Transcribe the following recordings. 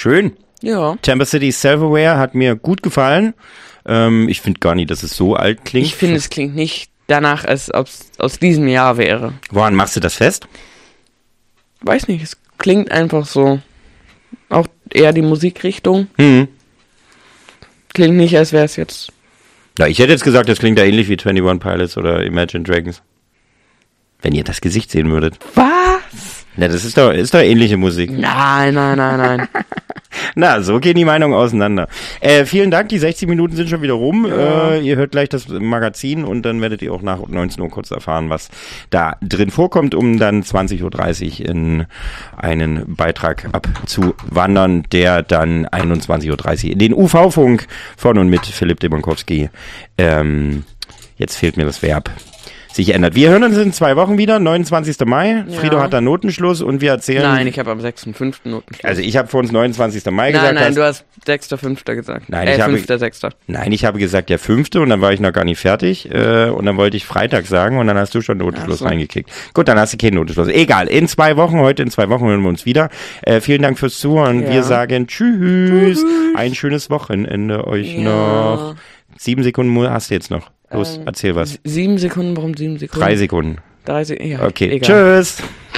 Schön. Ja. Chamber City Self-Aware hat mir gut gefallen. Ich finde gar nicht, dass es so alt klingt. Ich finde, es klingt nicht danach, als ob es aus diesem Jahr wäre. Woran machst du das fest? Weiß nicht, es klingt einfach so. Auch eher die Musikrichtung. Klingt nicht, als wäre es jetzt... Ja, ich hätte jetzt gesagt, das klingt ja ähnlich wie 21 Pilots oder Imagine Dragons. Wenn ihr das Gesicht sehen würdet. Was? Ja, das ist doch ähnliche Musik. Nein. Na, so gehen die Meinungen auseinander. Vielen Dank, die 60 Minuten sind schon wieder rum. Ja. Ihr hört gleich das Magazin und dann werdet ihr auch nach 19 Uhr kurz erfahren, was da drin vorkommt, um dann 20.30 Uhr in einen Beitrag abzuwandern, der dann 21.30 Uhr in den UV-Funk von und mit Philipp Demonkowski. Jetzt fehlt mir das Verb. Sich ändert. Wir hören uns in 2 Wochen wieder, 29. Mai. Ja. Frido hat da Notenschluss und wir erzählen... Nein, ich habe am 6.5. Notenschluss. Also ich habe vor uns 29. Mai gesagt. Nein, du hast 6.5. gesagt. Nein, 5.6. Nein, ich habe gesagt der 5. und dann war ich noch gar nicht fertig und dann wollte ich Freitag sagen und dann hast du schon Notenschluss reingekickt. Gut, dann hast du keinen Notenschluss. Egal, in 2 Wochen, heute in 2 Wochen hören wir uns wieder. Vielen Dank fürs Zuhören. Wir sagen Tschüss. Ein schönes Wochenende euch noch. 7 Sekunden hast du jetzt noch. Los, erzähl was. 7 Sekunden, warum 7 Sekunden? 3 Sekunden. 3 Sekunden, ja. Okay, egal. Tschüss.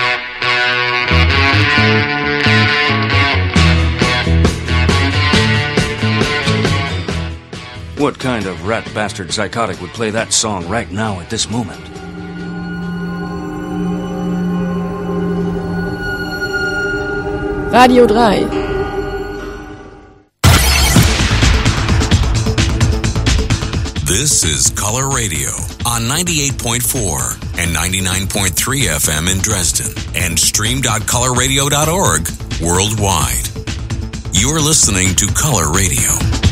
What kind of rat bastard psychotic would play that song right now at this moment? Radio 3. This is Color Radio on 98.4 and 99.3 FM in Dresden and stream.colorradio.org worldwide. You're listening to Color Radio.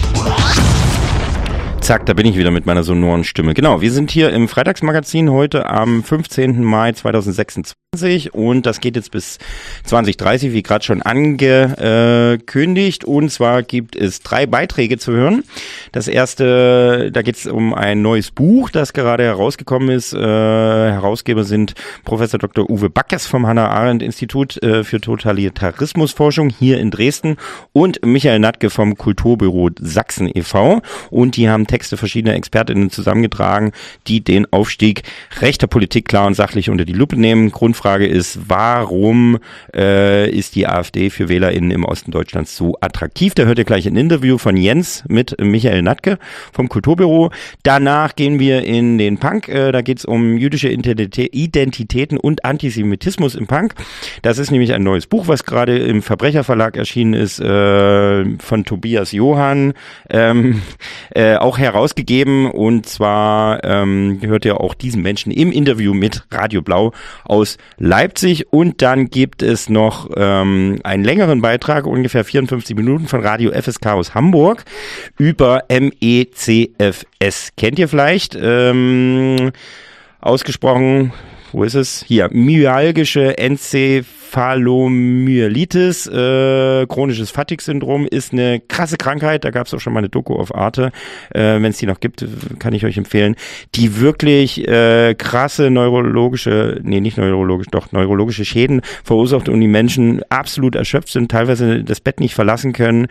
Zack, da bin ich wieder mit meiner sonoren Stimme. Genau, wir sind hier im Freitagsmagazin heute am 15. Mai 2026 und das geht jetzt bis 2030, wie gerade schon angekündigt. Und zwar gibt es 3 Beiträge zu hören. Das erste, da geht es um ein neues Buch, das gerade herausgekommen ist. Herausgeber sind Professor Dr. Uwe Backes vom Hannah-Arendt-Institut für Totalitarismusforschung hier in Dresden und Michael Natke vom Kulturbüro Sachsen e.V. Und die haben Texte verschiedener ExpertInnen zusammengetragen, die den Aufstieg rechter Politik klar und sachlich unter die Lupe nehmen. Grundfrage ist, warum ist die AfD für WählerInnen im Osten Deutschlands so attraktiv? Da hört ihr gleich ein Interview von Jens mit Michael Natke vom Kulturbüro. Danach gehen wir in den Punk. Da geht es um jüdische Identitäten und Antisemitismus im Punk. Das ist nämlich ein neues Buch, was gerade im Verbrecherverlag erschienen ist, von Tobias Johann, auch herausgegeben. Und zwar hört ihr auch diesen Menschen im Interview mit Radio Blau aus Leipzig. Und dann gibt es noch einen längeren Beitrag, ungefähr 54 Minuten von Radio FSK aus Hamburg über MECFS. Kennt ihr vielleicht? Ausgesprochen, wo ist es? Hier, myalgische Enzephalomyelitis, chronisches Fatigue-Syndrom ist eine krasse Krankheit, da gab es auch schon mal eine Doku auf Arte, wenn es die noch gibt, kann ich euch empfehlen, die wirklich krasse neurologische Schäden verursacht und die Menschen absolut erschöpft sind, teilweise das Bett nicht verlassen können.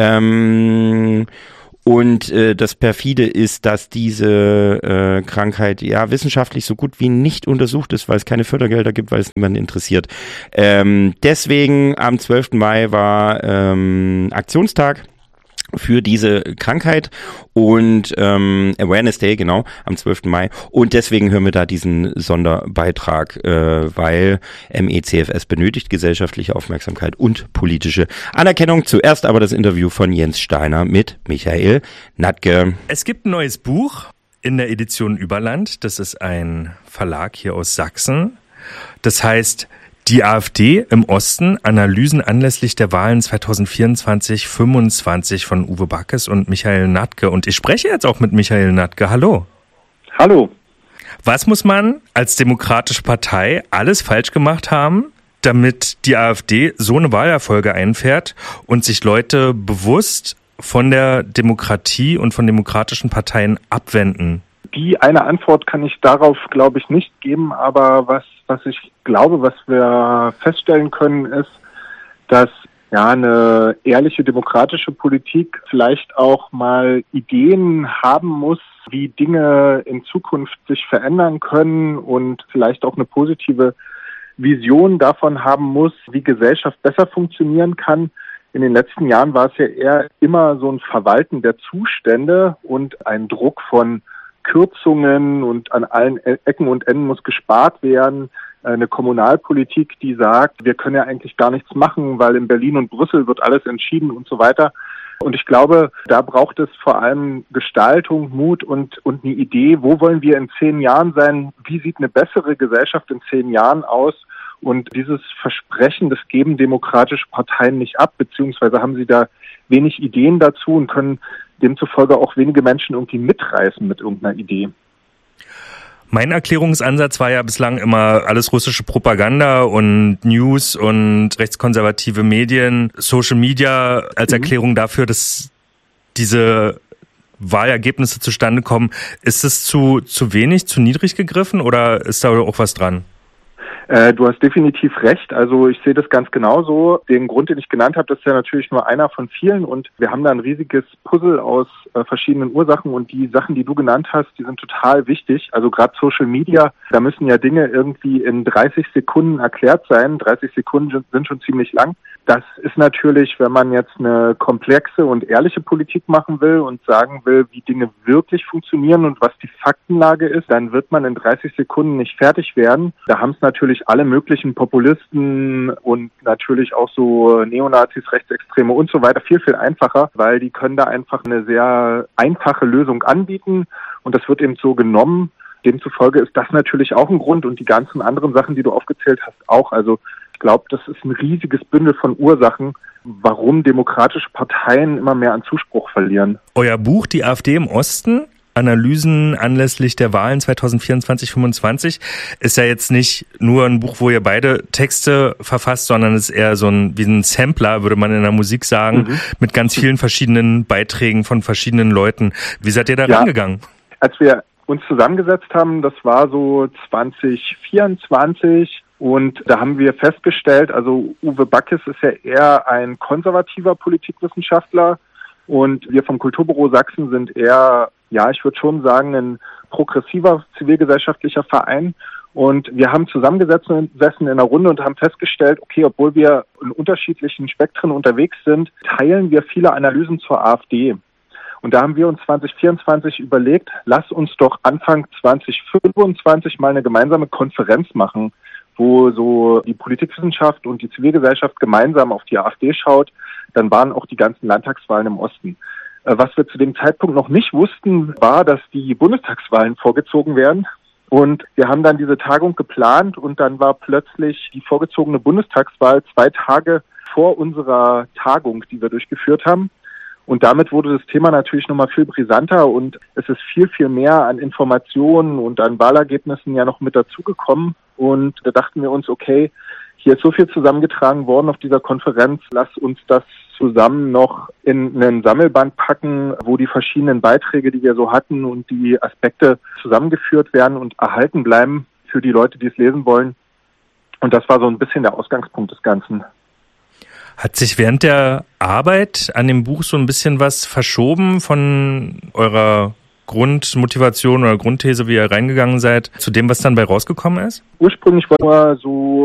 Und das perfide ist, dass diese Krankheit ja wissenschaftlich so gut wie nicht untersucht ist, weil es keine Fördergelder gibt, weil es niemanden interessiert. Deswegen am 12. Mai war Aktionstag für diese Krankheit und Awareness Day, genau, am 12. Mai. Und deswegen hören wir da diesen Sonderbeitrag, weil MECFS benötigt gesellschaftliche Aufmerksamkeit und politische Anerkennung. Zuerst aber das Interview von Jens Steiner mit Michael Natke. Es gibt ein neues Buch in der Edition Überland. Das ist ein Verlag hier aus Sachsen. Das heißt Die AfD im Osten, Analysen anlässlich der Wahlen 2024-25 von Uwe Backes und Michael Natke. Und ich spreche jetzt auch mit Michael Natke. Hallo. Hallo. Was muss man als demokratische Partei alles falsch gemacht haben, damit die AfD so eine Wahlerfolge einfährt und sich Leute bewusst von der Demokratie und von demokratischen Parteien abwenden? Die eine Antwort kann ich darauf, glaube ich, nicht geben, aber was ich glaube, was wir feststellen können, ist, dass eine ehrliche demokratische Politik vielleicht auch mal Ideen haben muss, wie Dinge in Zukunft sich verändern können und vielleicht auch eine positive Vision davon haben muss, wie Gesellschaft besser funktionieren kann. In den letzten Jahren war es ja eher immer so ein Verwalten der Zustände und ein Druck von Kürzungen und an allen Ecken und Enden muss gespart werden. Eine Kommunalpolitik, die sagt, wir können ja eigentlich gar nichts machen, weil in Berlin und Brüssel wird alles entschieden und so weiter. Und ich glaube, da braucht es vor allem Gestaltung, Mut und eine Idee, wo wollen wir in 10 Jahren sein, wie sieht eine bessere Gesellschaft in 10 Jahren aus? Und dieses Versprechen, das geben demokratische Parteien nicht ab, beziehungsweise haben sie da wenig Ideen dazu und können demzufolge auch wenige Menschen irgendwie mitreißen mit irgendeiner Idee. Mein Erklärungsansatz war ja bislang immer alles russische Propaganda und News und rechtskonservative Medien, Social Media als Erklärung dafür, dass diese Wahlergebnisse zustande kommen. Ist es zu wenig, zu niedrig gegriffen oder ist da auch was dran? Du hast definitiv recht. Also ich sehe das ganz genauso. Den Grund, den ich genannt habe, das ist ja natürlich nur einer von vielen und wir haben da ein riesiges Puzzle aus verschiedenen Ursachen und die Sachen, die du genannt hast, die sind total wichtig. Also gerade Social Media, da müssen ja Dinge irgendwie in 30 Sekunden erklärt sein. 30 Sekunden sind schon ziemlich lang. Das ist natürlich, wenn man jetzt eine komplexe und ehrliche Politik machen will und sagen will, wie Dinge wirklich funktionieren und was die Faktenlage ist, dann wird man in 30 Sekunden nicht fertig werden. Da haben es natürlich alle möglichen Populisten und natürlich auch so Neonazis, Rechtsextreme und so weiter viel, viel einfacher, weil die können da einfach eine sehr einfache Lösung anbieten und das wird eben so genommen. Demzufolge ist das natürlich auch ein Grund und die ganzen anderen Sachen, die du aufgezählt hast, auch. Also ich glaube, das ist ein riesiges Bündel von Ursachen, warum demokratische Parteien immer mehr an Zuspruch verlieren. Euer Buch, die AfD im Osten, Analysen anlässlich der Wahlen 2024-25, ist ja jetzt nicht nur ein Buch, wo ihr beide Texte verfasst, sondern es ist eher so wie ein Sampler, würde man in der Musik sagen, mit ganz vielen verschiedenen Beiträgen von verschiedenen Leuten. Wie seid ihr da rangegangen? Als wir uns zusammengesetzt haben, das war so 2024 und da haben wir festgestellt, also Uwe Backes ist ja eher ein konservativer Politikwissenschaftler und wir vom Kulturbüro Sachsen sind eher, ich würde schon sagen, ein progressiver zivilgesellschaftlicher Verein. Und wir haben zusammengesessen in einer Runde und haben festgestellt, okay, obwohl wir in unterschiedlichen Spektren unterwegs sind, teilen wir viele Analysen zur AfD. Und da haben wir uns 2024 überlegt, lass uns doch Anfang 2025 mal eine gemeinsame Konferenz machen, wo so die Politikwissenschaft und die Zivilgesellschaft gemeinsam auf die AfD schaut. Dann waren auch die ganzen Landtagswahlen im Osten. Was wir zu dem Zeitpunkt noch nicht wussten, war, dass die Bundestagswahlen vorgezogen werden. Und wir haben dann diese Tagung geplant und dann war plötzlich die vorgezogene Bundestagswahl 2 Tage vor unserer Tagung, die wir durchgeführt haben. Und damit wurde das Thema natürlich nochmal viel brisanter und es ist viel, viel mehr an Informationen und an Wahlergebnissen ja noch mit dazugekommen. Und da dachten wir uns, okay, hier ist so viel zusammengetragen worden auf dieser Konferenz, lass uns das zusammen noch in einen Sammelband packen, wo die verschiedenen Beiträge, die wir so hatten und die Aspekte zusammengeführt werden und erhalten bleiben für die Leute, die es lesen wollen. Und das war so ein bisschen der Ausgangspunkt des Ganzen. Hat sich während der Arbeit an dem Buch so ein bisschen was verschoben von eurer Grundmotivation oder Grundthese, wie ihr reingegangen seid, zu dem, was dann bei rausgekommen ist? Ursprünglich wollten wir so